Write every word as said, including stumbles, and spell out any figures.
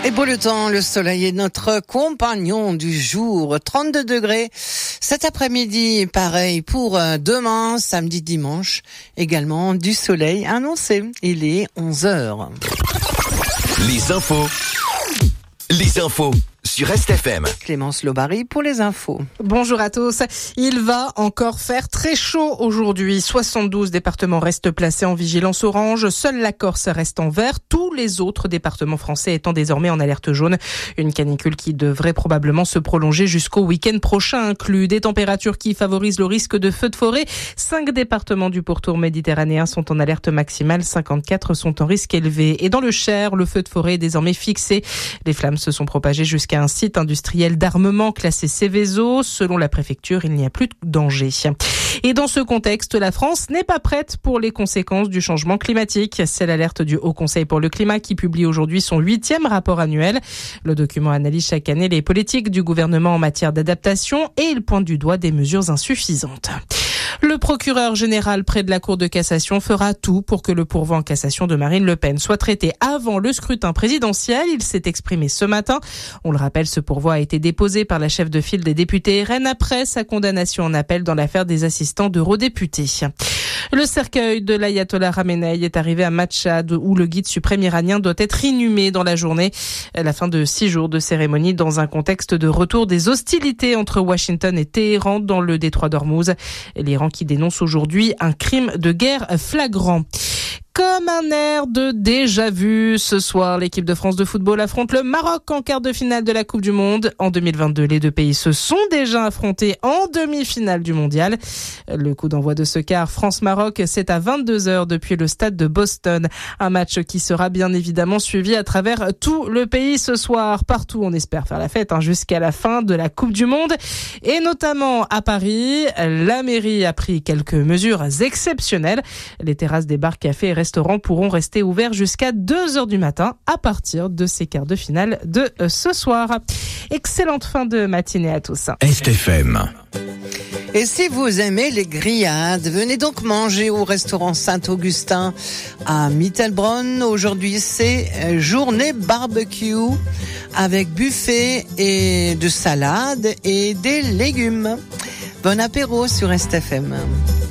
Et beau le temps, le soleil est notre compagnon du jour. trente-deux degrés cet après-midi, pareil pour demain, samedi, dimanche. Également du soleil annoncé. Il est onze heures. Les infos. Les infos sur Est F M. Clémence Lobary pour les infos. Bonjour à tous. Il va encore faire très chaud aujourd'hui. soixante-douze départements restent placés en vigilance orange. Seule la Corse reste en vert. Tous les autres départements français étant désormais en alerte jaune. Une canicule qui devrait probablement se prolonger jusqu'au week-end prochain inclus. Des températures qui favorisent le risque de feux de forêt. Cinq départements du pourtour méditerranéen sont en alerte maximale. cinquante-quatre sont en risque élevé. Et dans le Cher, le feu de forêt est désormais fixé. Les flammes se sont propagées jusqu'à un site industriel d'armement classé Céveso. Selon la préfecture, il n'y a plus de danger. Et dans ce contexte, la France n'est pas prête pour les conséquences du changement climatique. C'est l'alerte du Haut Conseil pour le climat qui publie aujourd'hui son huitième rapport annuel. Le document analyse chaque année les politiques du gouvernement en matière d'adaptation et il pointe du doigt des mesures insuffisantes. Le procureur général près de la Cour de cassation fera tout pour que le pourvoi en cassation de Marine Le Pen soit traité avant le scrutin présidentiel. Il s'est exprimé ce matin. On le rappelle, ce pourvoi a été déposé par la chef de file des députés R N après sa condamnation en appel dans l'affaire des assistants d'eurodéputés. Le cercueil de l'ayatollah Khamenei est arrivé à Machhad où le guide suprême iranien doit être inhumé dans la journée. La fin de six jours de cérémonie dans un contexte de retour des hostilités entre Washington et Téhéran dans le détroit d'Ormuz. L'Iran qui dénonce aujourd'hui un crime de guerre flagrant. Comme un air de déjà-vu, ce soir, l'équipe de France de football affronte le Maroc en quart de finale de la Coupe du Monde. En deux mille vingt-deux, les deux pays se sont déjà affrontés en demi-finale du mondial. Le coup d'envoi de ce quart France-Maroc, c'est à vingt-deux heures depuis le stade de Boston. Un match qui sera bien évidemment suivi à travers tout le pays ce soir. Partout, on espère faire la fête hein, jusqu'à la fin de la Coupe du Monde. Et notamment à Paris, la mairie a pris quelques mesures exceptionnelles. Les terrasses des bars, cafés et restaurants pourront rester ouverts jusqu'à deux heures du matin à partir de ces quarts de finale de ce soir. Excellente fin de matinée à tous. Est F M. Et si vous aimez les grillades, venez donc manger au restaurant Saint-Augustin à Mittelbronn. Aujourd'hui, c'est journée barbecue avec buffet et de salade et des légumes. Bon apéro sur Est F M.